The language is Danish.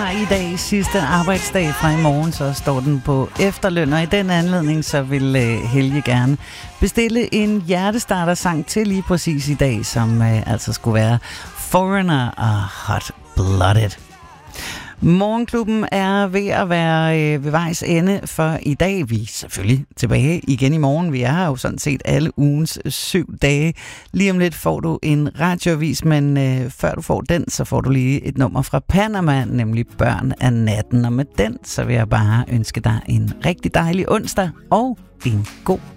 har i dag sidste arbejdsdag. Fra i morgen så står den på efterløn, og i den anledning så vil Helge gerne bestille en hjertestarter-sang til lige præcis i dag, som altså skulle være Foreigner og Hot Blooded. Morgenklubben er ved at være ved vejs ende for i dag. Vi er selvfølgelig tilbage igen i morgen. Vi er her jo sådan set alle ugens 7 dage. Lige om lidt får du en radioavis, men før du får den, så får du lige et nummer fra Panama, nemlig Børn af natten. Og med den, så vil jeg bare ønske dig en rigtig dejlig onsdag og en god